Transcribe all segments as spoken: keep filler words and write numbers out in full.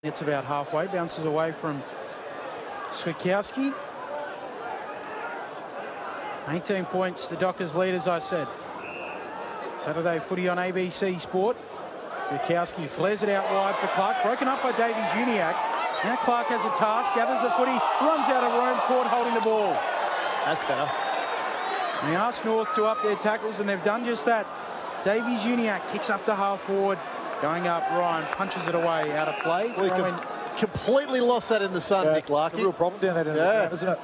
It's about halfway, bounces away from Switkowski. eighteen points, the Dockers lead, as I said. Saturday footy on A B C Sport. Switkowski flares it out wide for Clark, broken up by Davies-Uniacke. Now Clark has a task, gathers the footy, runs out of room, caught holding the ball. That's better. And they asked North to up their tackles, and they've done just that. Davies-Uniacke kicks up to half forward. Going up, Ryan punches it away out of play. We com completely lost that in the sun, yeah, Nick Larkey. A real problem down there, in yeah. the ground, isn't it?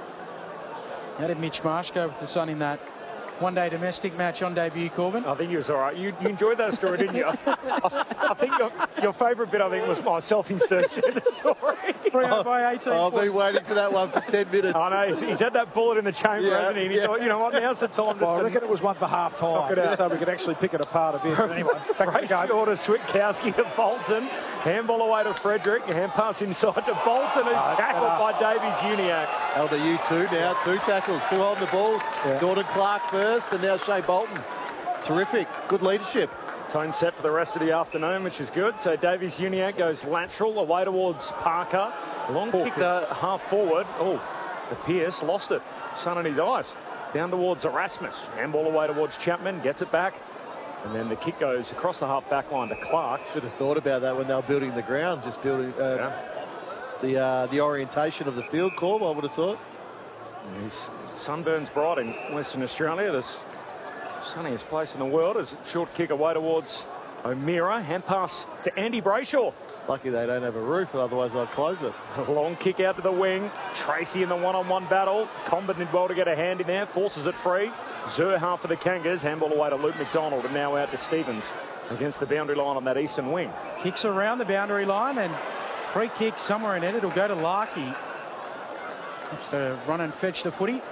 How did Mitch Marsh go with the Sun in that one-day domestic match on debut, Corbin? I think he was all right. You, you enjoyed that story, didn't you? I, I, I think your, your favourite bit, I think, was myself inserting the story. Three oh, by eighteen I've been points. waiting for that one for ten minutes. I know, he's, he's had that bullet in the chamber, Yeah, hasn't he? And he yeah. thought, you know what, now's the time Well, I to... reckon it was one for half time, so we could actually pick it apart a bit. But anyway, back to the game. Order Switkowski to Bolton. Handball away to Frederick. Hand pass inside to Bolton, who's Oh, tackled by Davies-Uniacke. L D U two now, two tackles, two holding the ball. Yeah. Gordon Clark first, and now Shea Bolton. Terrific, good leadership. Tone set for the rest of the afternoon, which is good. So Davies-Uniacke goes lateral away towards Parker. Long kick to half forward. Oh, the Pierce lost it. Sun in his eyes. Down towards Erasmus. Handball away towards Chapman. Gets it back. And then the kick goes across the half back line to Clark. Should have thought about that when they were building the ground, just building uh, Yeah. the uh, the orientation of the field, Corb, I would have thought. And his sunburns bright in Western Australia. This sunniest place in the world. As a short kick away towards O'Meara. Hand pass to Andy Brayshaw. Lucky they don't have a roof, otherwise I'd close it. A long kick out to the wing. Tracy in the one-on-one battle. Combat did well to get a hand in there. Forces it free. Zerha for the Kangas. Handball away to Luke McDonald. And now out to Stevens against the boundary line on that eastern wing. Kicks around the boundary line, and free kick somewhere in it. It'll go to Larkey. Has to run and fetch the footy.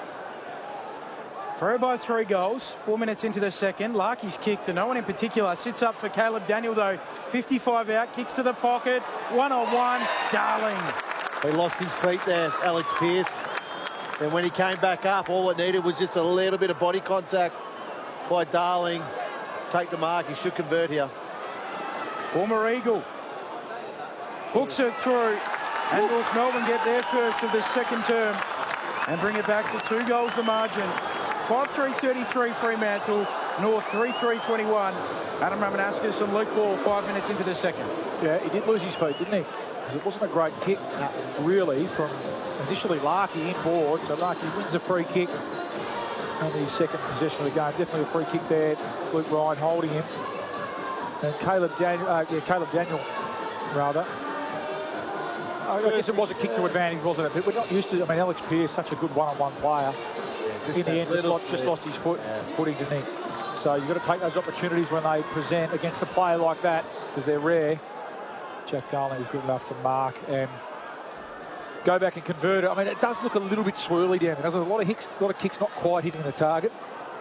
Throw by three goals. Four minutes into the second. Larkey's kick to no one in particular. Sits up for Caleb Daniel, though. fifty-five out. Kicks to the pocket. One-on-one. Darling. He lost his feet there, Alex Pearce. And when he came back up, all it needed was just a little bit of body contact by Darling. Take the mark. He should convert here. Former Eagle. Hooks it through. And North Melbourne get their first of the second term and bring it back to two goals the margin. five three thirty-three Fremantle. North three three twenty-one. Adam Ramanaskas and Luke Ball five minutes into the second. Yeah, he did lose his feet, didn't he? Because it wasn't a great kick, uh, really, from initially Larkey inboard. So Larkey wins a free kick on his second possession of the game. Definitely a free kick there. Luke Ryan holding him. And Caleb Daniel, uh, yeah, Caleb Daniel, rather. I guess it was a kick to advantage, wasn't it? But we're not used to, I mean, Alex Pearce, such a good one-on-one player. Yeah, In the end, just lost, just lost his foot, yeah. footing, didn't he? So you've got to take those opportunities when they present against a player like that, because they're rare. Jack Darling was good enough to mark and go back and convert it. I mean, it does look a little bit swirly down there. There's a lot of kicks, a lot of kicks not quite hitting the target.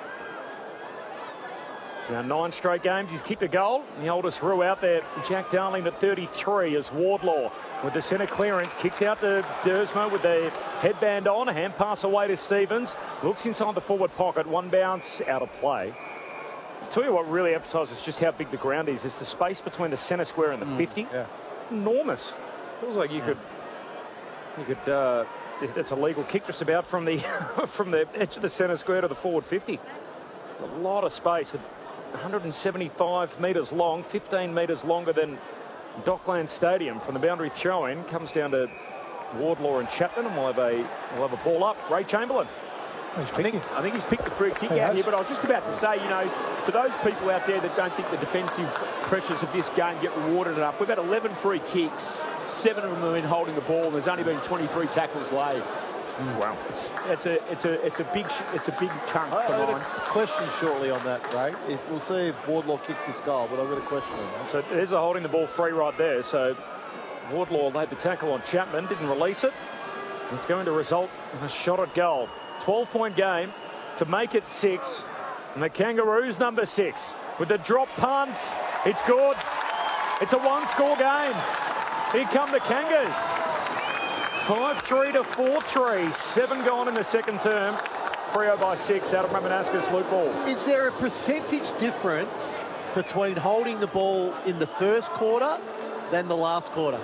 Now nine straight games, he's kicked a goal. The oldest Roo out there, Jack Darling at thirty-three as Wardlaw with the centre clearance. Kicks out to Dersma with the headband on. A hand pass away to Stevens. Looks inside the forward pocket. One bounce out of play. I'll tell you what really emphasises just how big the ground is. Is the space between the centre square and the mm, fifty. Yeah. Enormous. Feels like you yeah. could... You could... Uh, it's a legal kick just about from the, from the edge of the centre square to the forward fifty. A lot of space. one hundred seventy-five metres long, fifteen metres longer than Dockland Stadium from the boundary throw-in. Comes down to Wardlaw and Chapman, and we'll have a we'll have a ball up. Ray Chamberlain. I think, I think he's picked the free kick out here, but I was just about to say, you know, for those people out there that don't think the defensive pressures of this game get rewarded enough, we've had eleven free kicks, seven of them have been holding the ball, and there's only been twenty-three tackles laid. Mm. Wow, it's, it's a it's a it's a big it's a big chunk I, for I got mine. a question shortly on that, Ray. If, we'll see if Wardlaw kicks this goal, but I've got a question on that. So there's a holding the ball free right there. So Wardlaw laid the tackle on Chapman, didn't release it. It's going to result in a shot at goal. twelve point game to make it six. And the Kangaroos number six with the drop punt. It's good. It's a one-score game. Here come the Kangas. five three to four three. Seven gone in the second term. Freo by six out of Ramanaskas, Luke Ball. Is there a percentage difference between holding the ball in the first quarter than the last quarter.